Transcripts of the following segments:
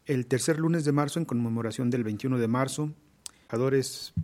El tercer lunes de marzo, en conmemoración del 21 de marzo, trabajadores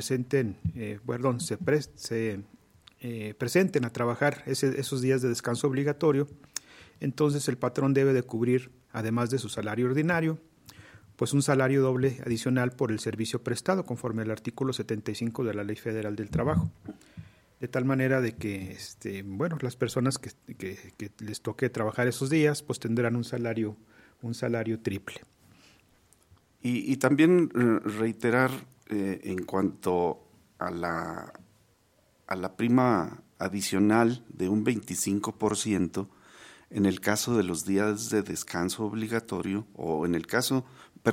presenten a trabajar esos días de descanso obligatorio. Entonces el patrón debe de cubrir, además de su salario ordinario, pues un salario doble adicional por el servicio prestado, conforme al artículo 75 de la Ley Federal del Trabajo. De tal manera de que las personas que les toque trabajar esos días, pues tendrán un salario triple. Y también reiterar en cuanto a la prima adicional de un 25%, en el caso de los días de descanso obligatorio, o en el caso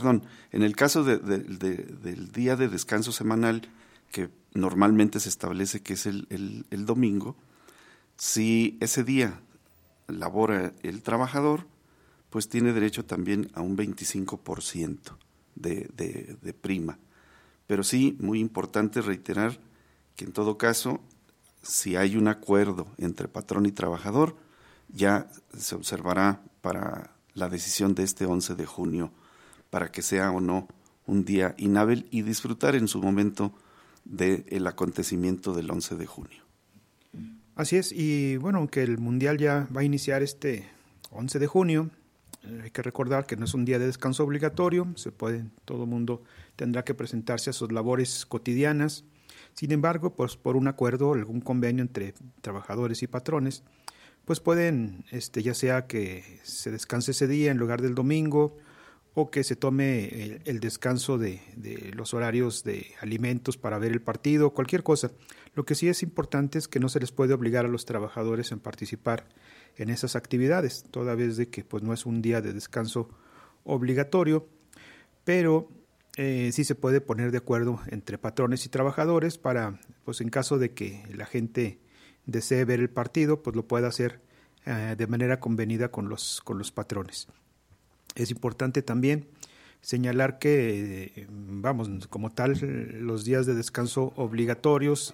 del día de descanso semanal, que normalmente se establece que es el domingo, si ese día labora el trabajador, pues tiene derecho también a un 25% de prima. Pero sí, muy importante reiterar que en todo caso, si hay un acuerdo entre patrón y trabajador, ya se observará para la decisión de este 11 de junio, para que sea o no un día inhábil y disfrutar en su momento del acontecimiento del 11 de junio. Así es, y bueno, aunque el Mundial ya va a iniciar este 11 de junio, hay que recordar que no es un día de descanso obligatorio, todo el mundo tendrá que presentarse a sus labores cotidianas. Sin embargo, pues por un acuerdo, algún convenio entre trabajadores y patrones, pues pueden, ya sea que se descanse ese día en lugar del domingo, o que se tome el descanso de los horarios de alimentos para ver el partido, cualquier cosa. Lo que sí es importante es que no se les puede obligar a los trabajadores en participar en esas actividades, toda vez de que pues no es un día de descanso obligatorio, pero sí se puede poner de acuerdo entre patrones y trabajadores para, pues en caso de que la gente desee ver el partido, pues lo pueda hacer de manera convenida con los patrones. Es importante también señalar que, como tal, los días de descanso obligatorios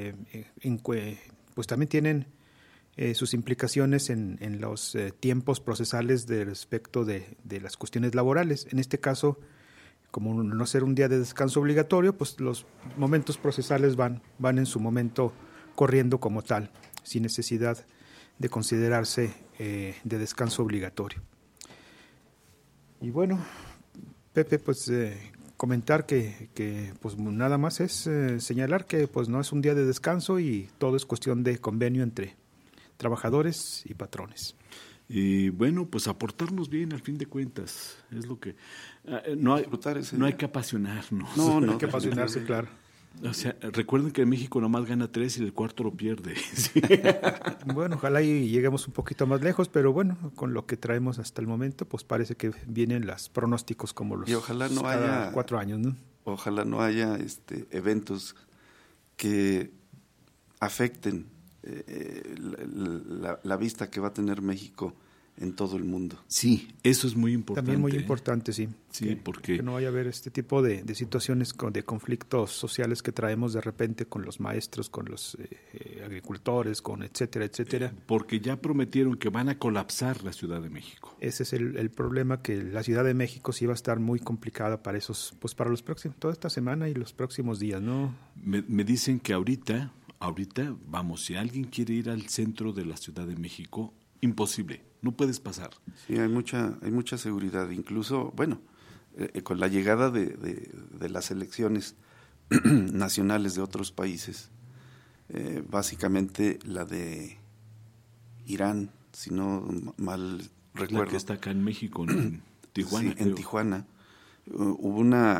pues también tienen sus implicaciones en los tiempos procesales respecto de las cuestiones laborales. En este caso, como no ser un día de descanso obligatorio, pues los momentos procesales van en su momento corriendo como tal, sin necesidad de considerarse de descanso obligatorio. Y bueno, Pepe, pues comentar que pues nada más es señalar que pues no es un día de descanso y todo es cuestión de convenio entre trabajadores y patrones. Y bueno, pues aportarnos bien al fin de cuentas, es lo que no hay que apasionarnos. No hay que apasionarse, claro. O sea, recuerden que México nomás gana 3 y el cuarto lo pierde. Sí. Bueno, ojalá y lleguemos un poquito más lejos, pero bueno, con lo que traemos hasta el momento, pues parece que vienen los pronósticos como los y ojalá no cada haya 4 años, ¿no? Ojalá no haya eventos que afecten la vista que va a tener México en todo el mundo. Sí, eso es muy importante. También muy importante, sí. Sí, porque que no vaya a haber este tipo de situaciones de conflictos sociales que traemos de repente con los maestros, con los agricultores, con etcétera, etcétera. Porque ya prometieron que van a colapsar la Ciudad de México. Ese es el problema, que la Ciudad de México sí va a estar muy complicada para para los próximos, toda esta semana y los próximos días, ¿no? Me dicen que ahorita, si alguien quiere ir al centro de la Ciudad de México, imposible, no puedes pasar. Sí, hay mucha seguridad, incluso, con la llegada de las elecciones nacionales de otros países, básicamente la de Irán, si no mal recuerdo. La que está acá en México, en Tijuana. Sí, en Tijuana. Hubo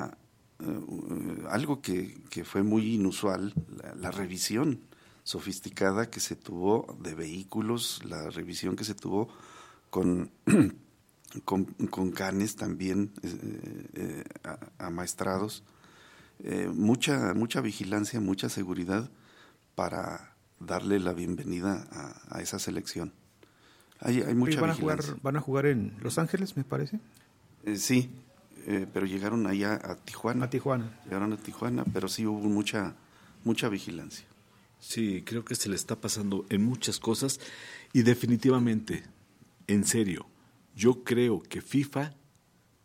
algo que fue muy inusual, la revisión sofisticada que se tuvo de vehículos, la revisión que se tuvo con canes también amaestrados, mucha vigilancia, mucha seguridad para darle la bienvenida a esa selección. Hay mucha vigilancia. ¿Van a jugar en Los Ángeles, me parece? Sí, pero llegaron allá a Tijuana. Llegaron a Tijuana, pero sí hubo mucha vigilancia. Sí, creo que se le está pasando en muchas cosas y definitivamente, en serio, yo creo que FIFA